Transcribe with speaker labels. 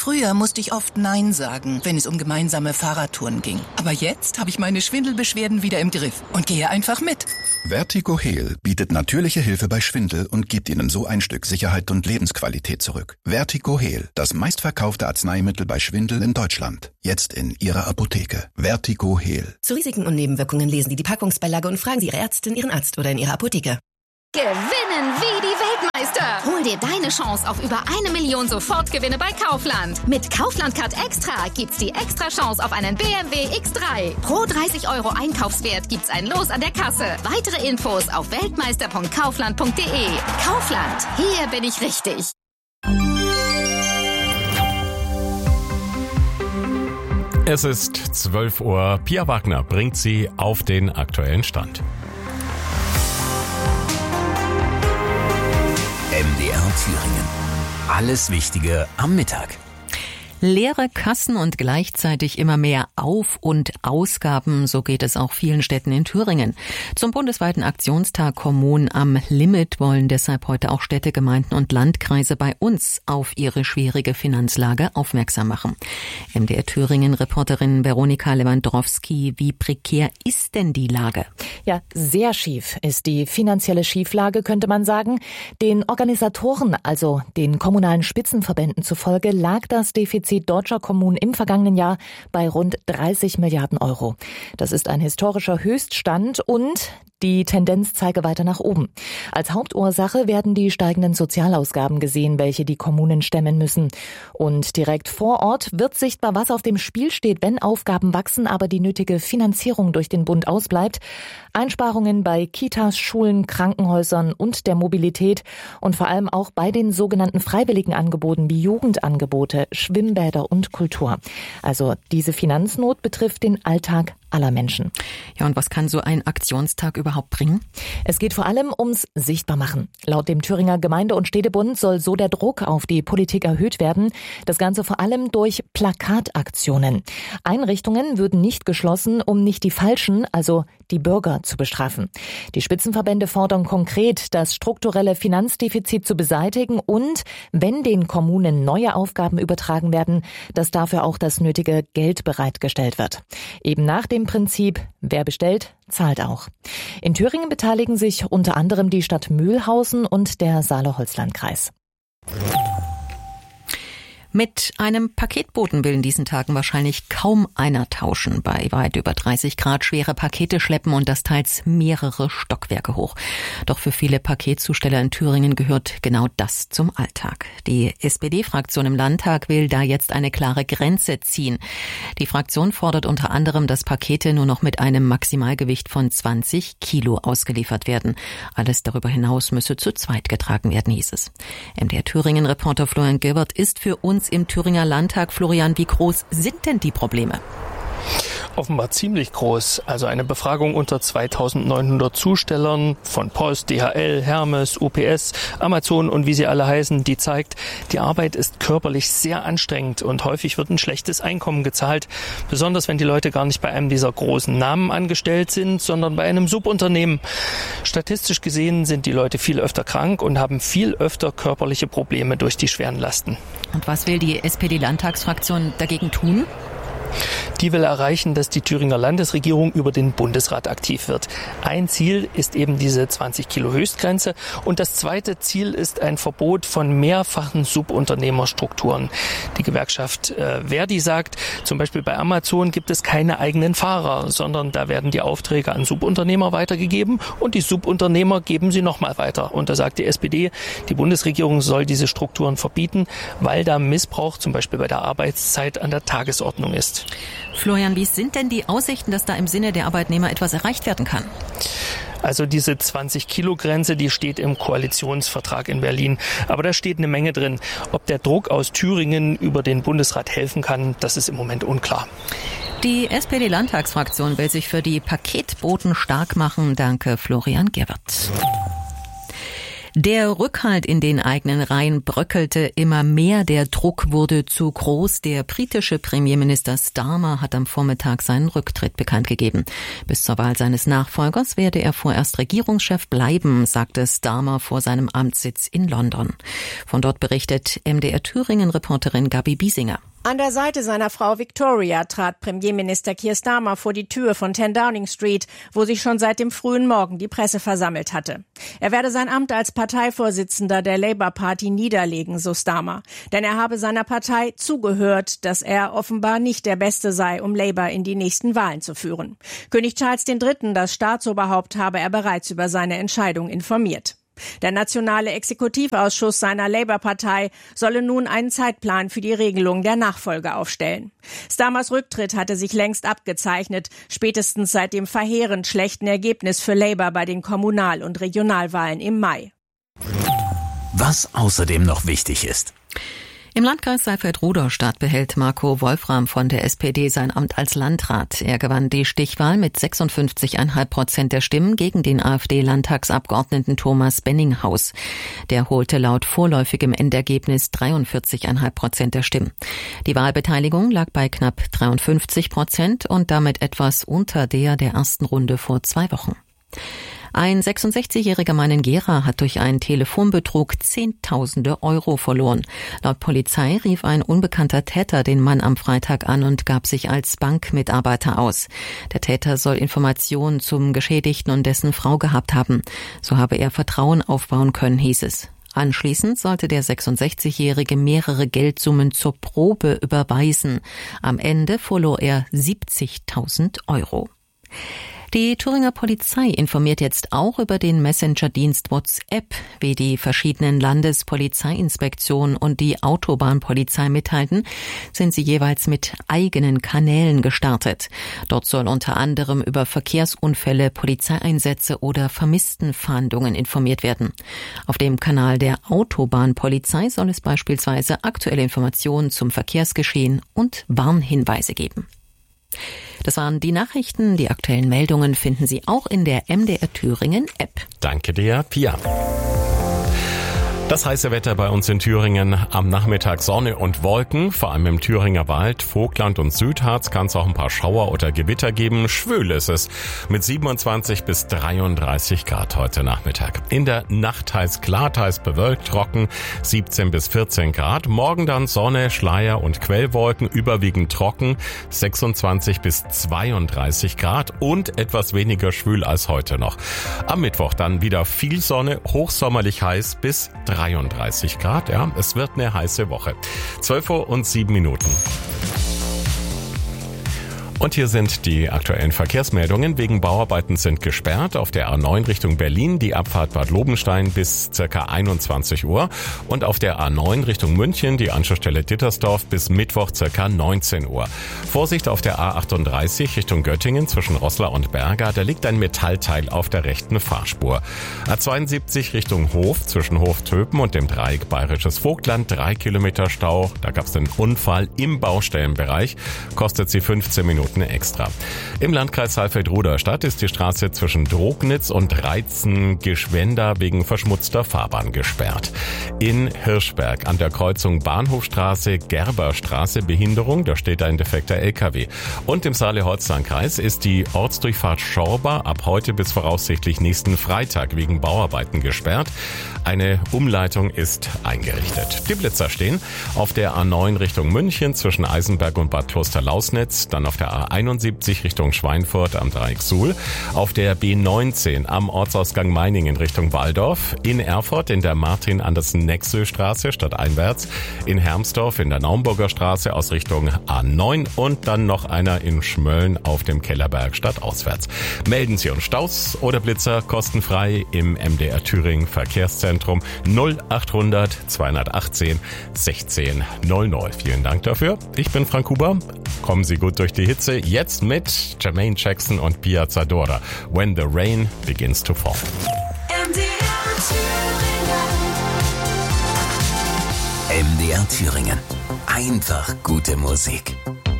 Speaker 1: Früher musste ich oft Nein sagen, wenn es um gemeinsame Fahrradtouren ging. Aber jetzt habe ich meine Schwindelbeschwerden wieder im Griff und gehe einfach mit.
Speaker 2: Vertigo Heal bietet natürliche Hilfe bei Schwindel und gibt Ihnen so ein Stück Sicherheit und Lebensqualität zurück. Vertigo Heal, das meistverkaufte Arzneimittel bei Schwindel in Deutschland. Jetzt in Ihrer Apotheke. Vertigo Heal.
Speaker 3: Zu Risiken und Nebenwirkungen lesen Sie die Packungsbeilage und fragen Sie Ihre Ärztin, Ihren Arzt oder in Ihrer Apotheke.
Speaker 4: Gewinnen wie die Weltmeister. Hol dir deine Chance auf über 1 Million Sofortgewinne bei Kaufland. Mit Kaufland Card Extra gibt's die extra Chance auf einen BMW X3. Pro 30 € Einkaufswert gibt's ein Los an der Kasse. Weitere Infos auf weltmeister.kaufland.de. Kaufland, hier bin ich richtig.
Speaker 5: Es ist 12 Uhr. Pia Wagner bringt Sie auf den aktuellen Stand.
Speaker 6: MDR Thüringen. Alles Wichtige am Mittag.
Speaker 7: Leere Kassen und gleichzeitig immer mehr Auf- und Ausgaben, so geht es auch vielen Städten in Thüringen. Zum bundesweiten Aktionstag Kommunen am Limit wollen deshalb heute auch Städte, Gemeinden und Landkreise bei uns auf ihre schwierige Finanzlage aufmerksam machen. MDR Thüringen-Reporterin Veronika Lewandowski, wie prekär ist denn die Lage?
Speaker 8: Ja, sehr schief ist die finanzielle Schieflage, könnte man sagen. Den Organisatoren, also den kommunalen Spitzenverbänden zufolge, lag das Defizit deutscher Kommunen im vergangenen Jahr bei rund 30 Milliarden €. Das ist ein historischer Höchststand und die Tendenz zeige weiter nach oben. Als Hauptursache werden die steigenden Sozialausgaben gesehen, welche die Kommunen stemmen müssen. Und direkt vor Ort wird sichtbar, was auf dem Spiel steht, wenn Aufgaben wachsen, aber die nötige Finanzierung durch den Bund ausbleibt. Einsparungen bei Kitas, Schulen, Krankenhäusern und der Mobilität und vor allem auch bei den sogenannten freiwilligen Angeboten wie Jugendangebote, Schwimmbäder und Kultur. Also diese Finanznot betrifft den Alltag aller Menschen.
Speaker 7: Ja, und was kann so ein Aktionstag überhaupt bringen?
Speaker 8: Es geht vor allem ums Sichtbarmachen. Laut dem Thüringer Gemeinde- und Städtebund soll so der Druck auf die Politik erhöht werden. Das Ganze vor allem durch Plakataktionen. Einrichtungen würden nicht geschlossen, um nicht die Falschen, also die Bürger, zu bestrafen. Die Spitzenverbände fordern konkret, das strukturelle Finanzdefizit zu beseitigen und, wenn den Kommunen neue Aufgaben übertragen werden, dass dafür auch das nötige Geld bereitgestellt wird. Eben nach dem Prinzip, wer bestellt, zahlt auch. In Thüringen beteiligen sich unter anderem die Stadt Mühlhausen und der Saale-Holzland-Kreis.
Speaker 7: Mit einem Paketboten will in diesen Tagen wahrscheinlich kaum einer tauschen. Bei weit über 30 Grad schwere Pakete schleppen und das teils mehrere Stockwerke hoch. Doch für viele Paketzusteller in Thüringen gehört genau das zum Alltag. Die SPD-Fraktion im Landtag will da jetzt eine klare Grenze ziehen. Die Fraktion fordert unter anderem, dass Pakete nur noch mit einem Maximalgewicht von 20 Kilo ausgeliefert werden. Alles darüber hinaus müsse zu zweit getragen werden, hieß es. MDR Thüringen-Reporter Florian Gilbert ist für uns im Thüringer Landtag. Florian, wie groß sind denn die Probleme?
Speaker 9: Offenbar ziemlich groß. Also eine Befragung unter 2900 Zustellern von Post, DHL, Hermes, UPS, Amazon und wie sie alle heißen, die zeigt, die Arbeit ist körperlich sehr anstrengend und häufig wird ein schlechtes Einkommen gezahlt. Besonders wenn die Leute gar nicht bei einem dieser großen Namen angestellt sind, sondern bei einem Subunternehmen. Statistisch gesehen sind die Leute viel öfter krank und haben viel öfter körperliche Probleme durch die schweren Lasten.
Speaker 7: Und was will die SPD-Landtagsfraktion dagegen tun?
Speaker 9: Die will erreichen, dass die Thüringer Landesregierung über den Bundesrat aktiv wird. Ein Ziel ist eben diese 20 Kilo Höchstgrenze und das zweite Ziel ist ein Verbot von mehrfachen Subunternehmerstrukturen. Die Gewerkschaft Verdi sagt, zum Beispiel bei Amazon gibt es keine eigenen Fahrer, sondern da werden die Aufträge an Subunternehmer weitergegeben und die Subunternehmer geben sie nochmal weiter. Und da sagt die SPD, die Bundesregierung soll diese Strukturen verbieten, weil da Missbrauch zum Beispiel bei der Arbeitszeit an der Tagesordnung ist.
Speaker 7: Florian, wie sind denn die Aussichten, dass da im Sinne der Arbeitnehmer etwas erreicht werden kann?
Speaker 9: Also diese 20-Kilo-Grenze, die steht im Koalitionsvertrag in Berlin. Aber da steht eine Menge drin. Ob der Druck aus Thüringen über den Bundesrat helfen kann, das ist im Moment unklar.
Speaker 7: Die SPD-Landtagsfraktion will sich für die Paketboten stark machen. Danke, Florian Gerbert. Der Rückhalt in den eigenen Reihen bröckelte immer mehr, der Druck wurde zu groß. Der britische Premierminister Starmer hat am Vormittag seinen Rücktritt bekannt gegeben. Bis zur Wahl seines Nachfolgers werde er vorerst Regierungschef bleiben, sagte Starmer vor seinem Amtssitz in London. Von dort berichtet MDR Thüringen-Reporterin Gabi Biesinger.
Speaker 10: An der Seite seiner Frau Victoria trat Premierminister Keir Starmer vor die Tür von 10 Downing Street, wo sich schon seit dem frühen Morgen die Presse versammelt hatte. Er werde sein Amt als Parteivorsitzender der Labour Party niederlegen, so Starmer. Denn er habe seiner Partei zugehört, dass er offenbar nicht der Beste sei, um Labour in die nächsten Wahlen zu führen. König Charles III., das Staatsoberhaupt, habe er bereits über seine Entscheidung informiert. Der nationale Exekutivausschuss seiner Labour-Partei solle nun einen Zeitplan für die Regelung der Nachfolge aufstellen. Starmers Rücktritt hatte sich längst abgezeichnet, spätestens seit dem verheerend schlechten Ergebnis für Labour bei den Kommunal- und Regionalwahlen im Mai.
Speaker 6: Was außerdem noch wichtig ist.
Speaker 7: Im Landkreis Saalfeld-Rudolstadt behält Marco Wolfram von der SPD sein Amt als Landrat. Er gewann die Stichwahl mit 56,5% der Stimmen gegen den AfD-Landtagsabgeordneten Thomas Benninghaus. Der holte laut vorläufigem Endergebnis 43,5% der Stimmen. Die Wahlbeteiligung lag bei knapp 53% und damit etwas unter der ersten Runde vor 2 Wochen. Ein 66-jähriger Mann in Gera hat durch einen Telefonbetrug Zehntausende Euro verloren. Laut Polizei rief ein unbekannter Täter den Mann am Freitag an und gab sich als Bankmitarbeiter aus. Der Täter soll Informationen zum Geschädigten und dessen Frau gehabt haben. So habe er Vertrauen aufbauen können, hieß es. Anschließend sollte der 66-Jährige mehrere Geldsummen zur Probe überweisen. Am Ende verlor er 70.000 Euro. Die Thüringer Polizei informiert jetzt auch über den Messenger-Dienst WhatsApp. Wie die verschiedenen Landespolizeiinspektionen und die Autobahnpolizei mitteilten, sind sie jeweils mit eigenen Kanälen gestartet. Dort soll unter anderem über Verkehrsunfälle, Polizeieinsätze oder Vermisstenfahndungen informiert werden. Auf dem Kanal der Autobahnpolizei soll es beispielsweise aktuelle Informationen zum Verkehrsgeschehen und Warnhinweise geben. Das waren die Nachrichten. Die aktuellen Meldungen finden Sie auch in der MDR Thüringen App.
Speaker 5: Danke dir, Pia. Das heiße Wetter bei uns in Thüringen. Am Nachmittag Sonne und Wolken, vor allem im Thüringer Wald, Vogtland und Südharz kann es auch ein paar Schauer oder Gewitter geben. Schwül ist es mit 27 bis 33 Grad heute Nachmittag. In der Nacht teils klar, teils bewölkt, trocken, 17 bis 14 Grad. Morgen dann Sonne, Schleier und Quellwolken, überwiegend trocken, 26 bis 32 Grad und etwas weniger schwül als heute noch. Am Mittwoch dann wieder viel Sonne, hochsommerlich heiß bis 33 Grad, ja, es wird eine heiße Woche. 12:07 Uhr. Und hier sind die aktuellen Verkehrsmeldungen. Wegen Bauarbeiten sind gesperrt auf der A9 Richtung Berlin die Abfahrt Bad Lobenstein bis ca. 21 Uhr und auf der A9 Richtung München die Anschlussstelle Dittersdorf bis Mittwoch ca. 19 Uhr. Vorsicht auf der A38 Richtung Göttingen zwischen Roßla und Berga, da liegt ein Metallteil auf der rechten Fahrspur. A72 Richtung Hof zwischen Hof-Töpen und dem Dreieck Bayerisches Vogtland, 3 Kilometer Stau. Da gab es einen Unfall im Baustellenbereich, kostet sie 15 Minuten extra. Im Landkreis Saalfeld-Rudolstadt ist die Straße zwischen Drognitz und Reitzen-Geschwenda wegen verschmutzter Fahrbahn gesperrt. In Hirschberg an der Kreuzung Bahnhofstraße, Gerberstraße Behinderung, da steht ein defekter LKW. Und im Saale-Holzland-Kreis ist die Ortsdurchfahrt Schorber ab heute bis voraussichtlich nächsten Freitag wegen Bauarbeiten gesperrt. Eine Umleitung ist eingerichtet. Die Blitzer stehen auf der A9 Richtung München zwischen Eisenberg und Bad Klosterlausnitz, dann auf der A71 Richtung Schweinfurt am Dreieck Suhl, auf der B19 am Ortsausgang Meiningen Richtung Walldorf, in Erfurt in der Martin-Andersen-Nexö-Straße stadteinwärts, in Hermsdorf in der Naumburger Straße aus Richtung A9 und dann noch einer in Schmölln auf dem Kellerberg stadtauswärts. Melden Sie uns Staus oder Blitzer kostenfrei im MDR Thüringen Verkehrszentrum 0800 218 16 00. Vielen Dank dafür. Ich bin Frank Huber. Kommen Sie gut durch die Hitze. Jetzt mit Jermaine Jackson und Pia Zadora. When the Rain Begins to Fall.
Speaker 6: MDR Thüringen. Einfach gute Musik.